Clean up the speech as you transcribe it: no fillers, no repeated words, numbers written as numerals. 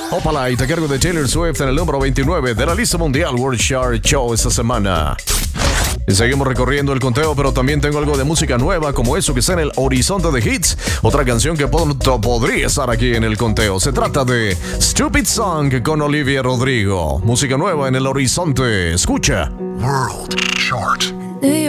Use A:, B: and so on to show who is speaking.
A: Opala y te cargo de Taylor Swift en el número 29 de la lista mundial World Chart Show esta semana. Y seguimos recorriendo el conteo, pero también tengo algo de música nueva, como eso que está en el horizonte de hits. Otra canción que podría estar aquí en el conteo. Se trata de Stupid Song con Olivia Rodrigo. Música nueva en el horizonte. Escucha.
B: World Chart.